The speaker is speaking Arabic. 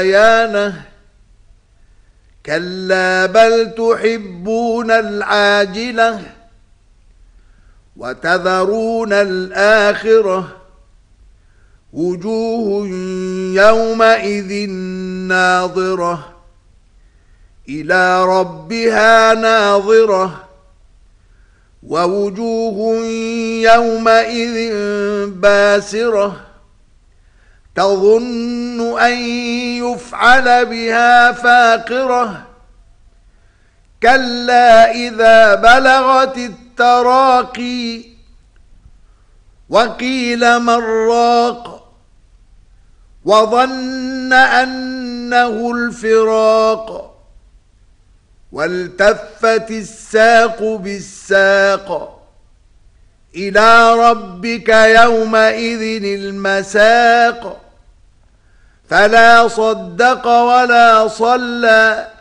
بيانه كلا بل تحبون العاجلة وتذرون الآخرة وجوه يومئذ ناظرة إلى ربها ناظرة ووجوه يومئذ باسرة تظن أن يفعل بها فاقرة كلا إذا بلغت التراقي وقيل من راق وظن أنه الفراق والتفت الساق بالساق إلى ربك يومئذ المساق فلا صدق ولا صلى